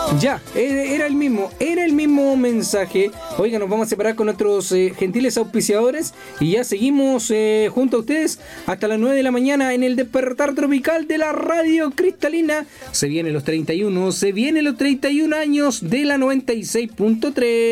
Ya, era el mismo mensaje. Oiga, nos vamos a separar con nuestros gentiles auspiciadores y ya seguimos junto a ustedes hasta las 9 de la mañana en el despertar tropical de la radio cristalina. Se vienen los 31 años de la 96.3.